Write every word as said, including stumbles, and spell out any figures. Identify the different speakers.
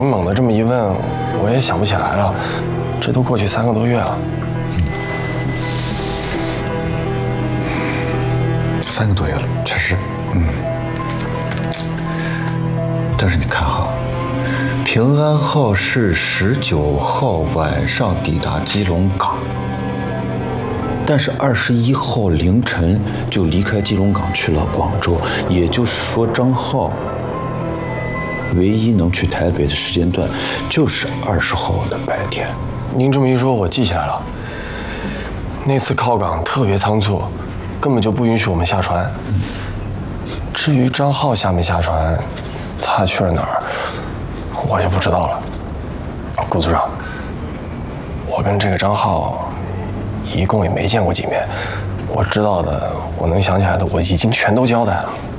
Speaker 1: 你猛地这么一问，我也想不起来了。这都过去三个多月了。嗯，
Speaker 2: 三个多月了，确实。嗯。但是你看哈，平安号是十九号晚上抵达基隆港，但是二十一号凌晨就离开基隆港去了广州，也就是说，张浩唯一能去台北的时间段就是二十号的白天。
Speaker 1: 您这么一说，我记起来了。那次靠港特别仓促，根本就不允许我们下船。嗯、至于张浩下没下船，他去了哪儿，我就不知道了。顾组长，我跟这个张浩一共也没见过几面，我知道的，我能想起来的，我已经全都交代了。